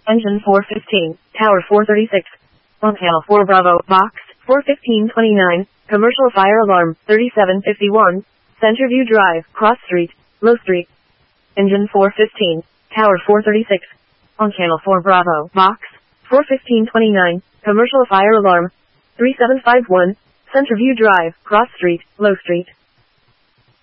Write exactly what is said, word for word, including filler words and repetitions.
Engine four fifteen, Tower four thirty-six. On channel four Bravo, Box, four fifteen twenty-nine, Commercial Fire Alarm, thirty-seven fifty-one, Centerview Drive, Cross Street, Low Street. Engine four fifteen, Tower four thirty-six. On channel four Bravo, Box, four fifteen twenty-nine, Commercial Fire Alarm, three seven five one, Centerview Drive, Cross Street, Low Street.